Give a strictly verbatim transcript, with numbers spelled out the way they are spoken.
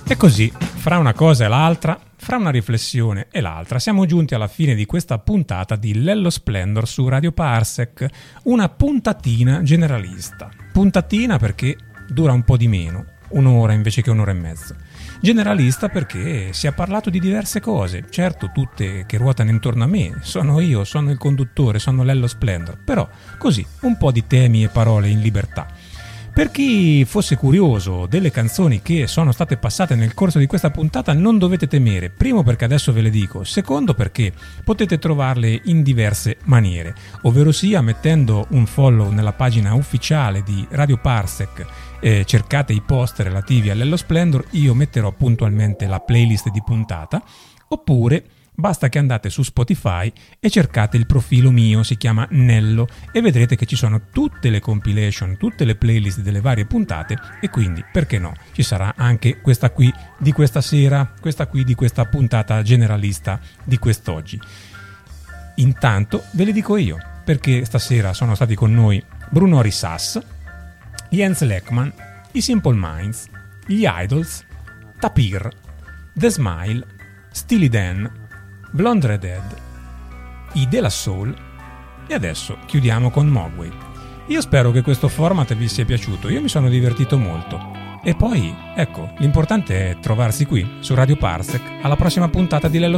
E così, fra una cosa e l'altra, fra una riflessione e l'altra, siamo giunti alla fine di questa puntata di Lello Splendor su Radio Parsec, una puntatina generalista. Puntatina perché dura un po' di meno, un'ora invece che un'ora e mezzo. Generalista perché si è parlato di diverse cose, certo tutte che ruotano intorno a me, sono io, sono il conduttore, sono Lello Splendor, però così, un po' di temi e parole in libertà. Per chi fosse curioso delle canzoni che sono state passate nel corso di questa puntata, non dovete temere. Primo perché adesso ve le dico, secondo perché potete trovarle in diverse maniere, ovvero sia mettendo un follow nella pagina ufficiale di Radio Parsec, eh, cercate i post relativi all'Ello Splendor, io metterò puntualmente la playlist di puntata, oppure basta che andate su Spotify e cercate il profilo mio, si chiama Nello, e vedrete che ci sono tutte le compilation, tutte le playlist delle varie puntate, e quindi, perché no, ci sarà anche questa qui di questa sera, questa qui di questa puntata generalista di quest'oggi. Intanto ve le dico io, perché stasera sono stati con noi Bruno Risas, Jens Lekman, i Simple Minds, gli Idols, Tapir, The Smile, Steely Dan, Blonde Redhead, i De La Soul, e adesso chiudiamo con Mogwai. Io spero che questo format vi sia piaciuto, io mi sono divertito molto. E poi, ecco, l'importante è trovarsi qui, su Radio Parsec, alla prossima puntata di Lello